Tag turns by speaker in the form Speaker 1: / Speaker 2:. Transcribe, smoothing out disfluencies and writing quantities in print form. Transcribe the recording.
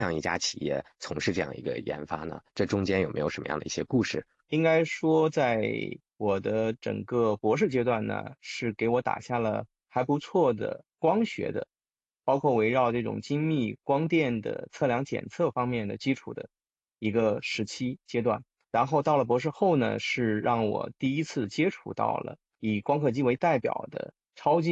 Speaker 1: 样一家企业从事这样一个研发呢？这中间有没有什么样的一些故事？
Speaker 2: 应该说，在我的整个博士阶段呢，是给我打下了还不错的光学的，包括围绕这种精密光电的测量检测方面的基础的一个时期阶段。然后到了博士后呢，是让我第一次接触到了以光刻机为代表的超级